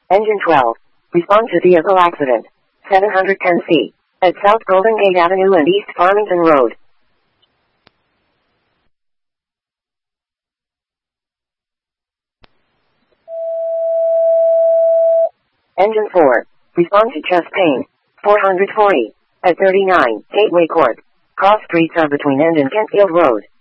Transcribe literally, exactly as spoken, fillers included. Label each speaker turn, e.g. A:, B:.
A: Engine twelve. Respond to vehicle accident. seven ten C. At South Golden Gate Avenue and East Farmington Road. Engine four. Respond to chest pain. four forty. At thirty-nine, Gateway Court. Cross streets are between End and Kentfield Road.